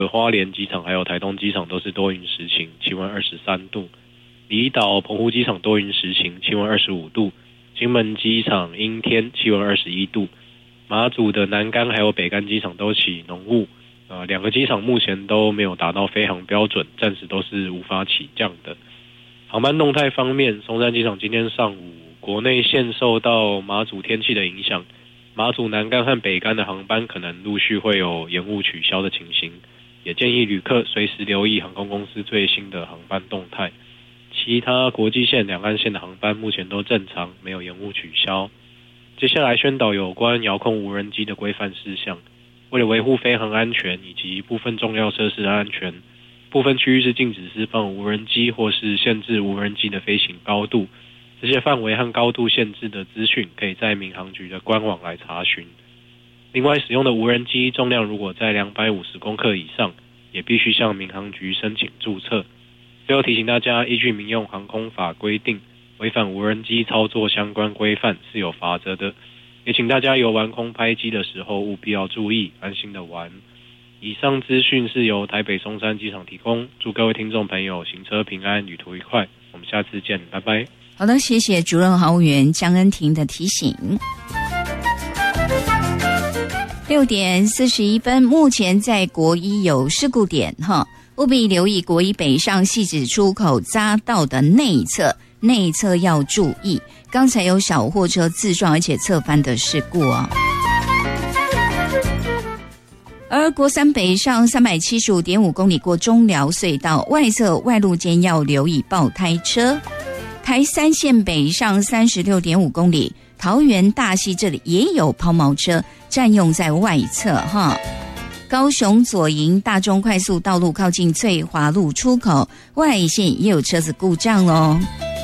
花莲机场还有台东机场都是多云时晴，气温23度。离岛澎湖机场多云时晴，气温25度。金门机场阴天，气温21度。马祖的南竿还有北竿机场都起浓雾，两个机场目前都没有达到飞航标准，暂时都是无法起降的。航班动态方面，松山机场今天上午国内线受到马祖天气的影响，马祖南竿和北竿的航班可能陆续会有延误取消的情形，也建议旅客随时留意航空公司最新的航班动态。其他国际线、两岸线的航班目前都正常，没有延误取消。接下来宣导有关遥控无人机的规范事项。为了维护飞航安全以及部分重要设施的安全，部分区域是禁止释放无人机或是限制无人机的飞行高度。这些范围和高度限制的资讯可以在民航局的官网来查询。另外，使用的无人机重量如果在250公克以上，也必须向民航局申请注册。最后提醒大家，依据民用航空法规定，违反无人机操作相关规范是有罚则的，也请大家游玩空拍机的时候务必要注意，安心的玩。以上资讯是由台北松山机场提供，祝各位听众朋友行车平安，旅途愉快，我们下次见，拜拜。 好的，谢谢主任航务员江恩婷的提醒。6点41分，目前在国一有事故点务必留意国一北上汐止出口匝道的内侧要注意。刚才有小货车自撞而且侧翻的事故哦。而国三北上375.5公里过中寮隧道外侧外路间要留意爆胎车。台三线北上36.5公里，桃园大溪这里也有抛锚车占用在外侧高雄左营大中快速道路靠近翠华路出口外线也有车子故障咯。